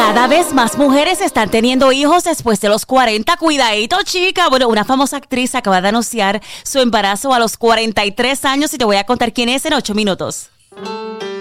Cada vez más mujeres están teniendo hijos después de los 40. Cuidadito, chica. Bueno, una famosa actriz acaba de anunciar su embarazo a los 43 años y te voy a contar quién es en 8 minutos.